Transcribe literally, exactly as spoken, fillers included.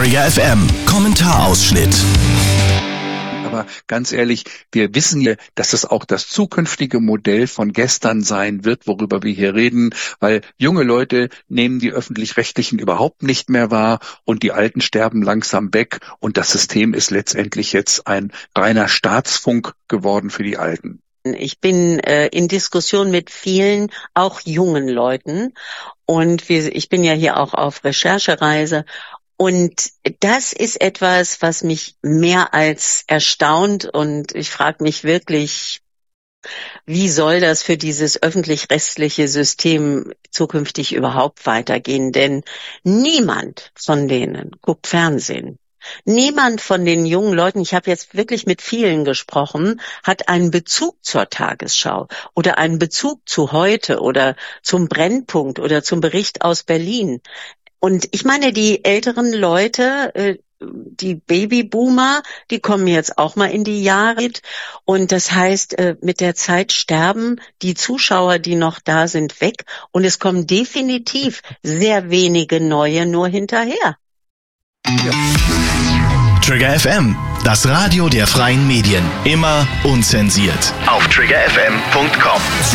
Trigger F M Kommentarausschnitt. Aber ganz ehrlich, wir wissen ja, dass es auch das zukünftige Modell von gestern sein wird, worüber wir hier reden, weil junge Leute nehmen die Öffentlich-Rechtlichen überhaupt nicht mehr wahr und die Alten sterben langsam weg und das System ist letztendlich jetzt ein reiner Staatsfunk geworden für die Alten. Ich bin äh, in Diskussion mit vielen, auch jungen Leuten und wir, ich bin ja hier auch auf Recherchereise. Und das ist etwas, was mich mehr als erstaunt und ich frage mich wirklich, wie soll das für dieses öffentlich-rechtliche System zukünftig überhaupt weitergehen? Denn niemand von denen guckt Fernsehen. Niemand von den jungen Leuten, ich habe jetzt wirklich mit vielen gesprochen, hat einen Bezug zur Tagesschau oder einen Bezug zu heute oder zum Brennpunkt oder zum Bericht aus Berlin. Und ich meine, die älteren Leute, die Babyboomer, die kommen jetzt auch mal in die Jahre. Und das heißt, mit der Zeit sterben die Zuschauer, die noch da sind, weg. Und es kommen definitiv sehr wenige neue nur hinterher. Ja. Trigger F M, das Radio der freien Medien. Immer unzensiert. Auf trigger f m punkt com.